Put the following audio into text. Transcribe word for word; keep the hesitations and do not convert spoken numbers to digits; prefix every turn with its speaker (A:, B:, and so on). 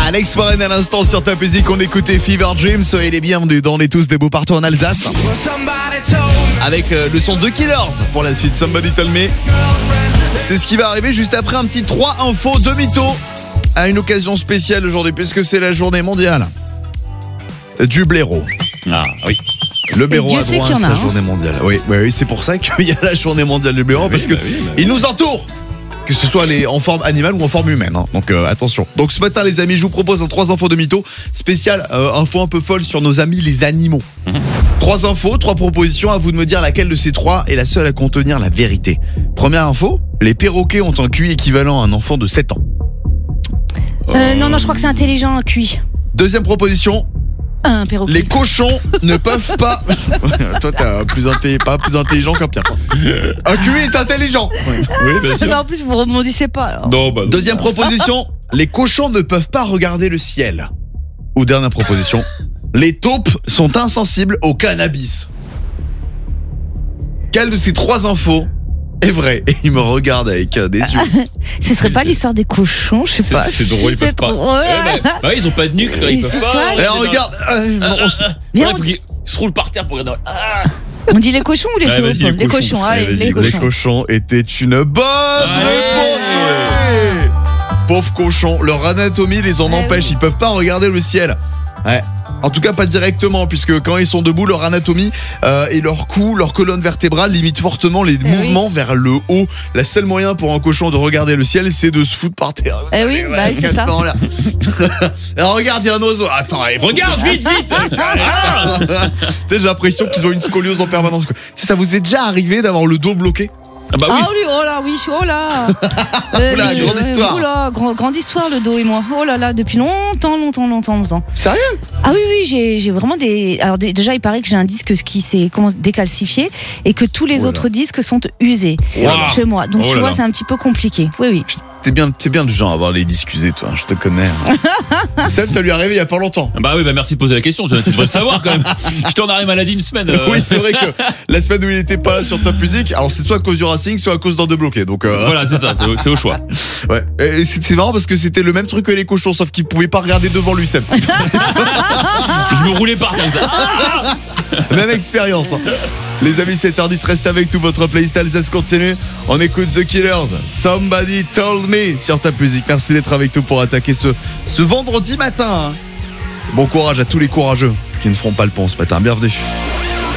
A: Alex Warren à l'instant sur Top Music, on écoutait Fever Dream. Soyez les bienvenus dans les tous des beaux partout en Alsace. Avec euh, le son de The Killers pour la suite, Somebody Tell Me. C'est ce qui va arriver juste après un petit trois infos de mytho à une occasion spéciale aujourd'hui puisque c'est la journée mondiale du blaireau.
B: Ah oui.
A: Le blaireau a
C: Dieu sait
A: droit
C: qu'il
A: à
C: y en a,
A: sa
C: hein.
A: journée mondiale. Oui, oui, oui, c'est pour ça qu'il y a la journée mondiale du blaireau,
B: Bah
A: parce
B: oui,
A: que
B: bah oui, bah oui.
A: il nous entoure, que ce soit les, en forme animale ou en forme humaine. Hein. Donc euh, attention. Donc ce matin, les amis, je vous propose un trois infos de mytho spécial, euh, info un peu folle sur nos amis les animaux. Mmh. Trois infos, trois propositions. À vous de me dire laquelle de ces trois est la seule à contenir la vérité. Première info, les perroquets ont un Q I équivalent à un enfant de sept ans.
C: Euh, non, non, je crois que c'est intelligent, un cuit.
A: Deuxième proposition.
C: Un perroquet.
A: Les cochons ne peuvent pas. Toi, t'es plus intelligent, pas plus intelligent qu'un Pierre. Un Q I est intelligent.
B: Oui, bien sûr.
C: Mais en plus, vous rebondissez pas. Alors.
B: Non, bah, non.
A: Deuxième proposition. Les cochons ne peuvent pas regarder le ciel. Ou dernière proposition. Les taupes sont insensibles au cannabis. Quelle de ces trois infos est vraie? Et il me regarde avec euh, des yeux.
C: Ce serait pas l'histoire des cochons, je sais
B: C'est,
C: pas.
B: c'est drôle, ils peuvent pas.
C: drôle.
B: Eh ben, bah, ils ont pas de nuque, ils
C: Et
B: peuvent
C: c'est
B: pas.
C: toi,
A: Et regarde. euh, bon.
C: Viens,
B: Ouais, faut qu'ils se roulent par terre pour regarder. Ah
C: on dit les cochons ou les
B: Ouais,
C: taupes?
B: vas-y, les
C: Les
B: cochons.
C: cochons, allez,
B: Allez, vas-y,
C: les
B: les
A: Les
C: cochons.
A: cochons étaient une bonne réponse. Ouais. Pauvres cochons, leur anatomie les en
C: Ah
A: empêche,
C: oui.
A: ils peuvent pas regarder le ciel. Ouais. En tout cas pas directement, puisque quand ils sont debout, leur anatomie euh, et leur cou, leur colonne vertébrale limitent fortement les
C: Eh
A: mouvements oui. vers le haut. La seule moyen pour un cochon de regarder le ciel, c'est de se foutre par terre.
C: Eh oui, bah oui, c'est ça.
A: Alors regarde, il y a un oiseau. Attends, allez,
B: Regarde, vite, vite. Ah
A: Tu sais, j'ai l'impression qu'ils ont une scoliose en permanence. Tu sais, ça vous est déjà arrivé d'avoir le dos bloqué?
B: Ah bah oui.
C: Ah oui, oh là, oui, oh là. Euh,
A: Oula,
C: le-
A: grande
C: euh,
A: histoire.
C: Oula, grand- grande histoire le dos et moi. Oh là là, depuis longtemps, longtemps, longtemps, longtemps.
A: Sérieux?
C: Ah oui, oui, j'ai, j'ai vraiment des. Alors dé- déjà, il paraît que j'ai un disque qui s'est comment, décalcifié et que tous les
A: Oh là.
C: autres disques sont usés
B: Wow.
C: chez moi. Donc
B: Oh
C: tu
B: là
C: vois,
B: là.
C: c'est un petit peu compliqué. Oui, oui.
A: T'es bien, t'es bien du genre à avoir les disques usés, toi, je te connais. Seb, ça lui est arrivé il y a pas longtemps.
B: Bah oui, bah merci de poser la question. Tu tu devrais le savoir quand même. J'étais en arrêt maladie une semaine. euh.
A: Oui, c'est vrai que la semaine où il était pas là sur Top Music, alors c'est soit à cause du Racing, soit à cause d'un deux bloqués. Donc euh,
B: Voilà, c'est ça, c'est au, c'est au choix.
A: ouais. Et c'est, c'est marrant parce que c'était le même truc que les cochons, sauf qu'il pouvait pas regarder devant lui, Seb.
B: Je me roulais par terre. Ah
A: Même expérience. Hein. Les amis, sept heures dix, reste avec nous, votre playlist Alsace continue. On écoute The Killers, Somebody Told Me sur Top Music. Merci d'être avec nous pour attaquer ce, ce vendredi matin. Hein. Bon courage à tous les courageux qui ne feront pas le pont ce matin. Bienvenue.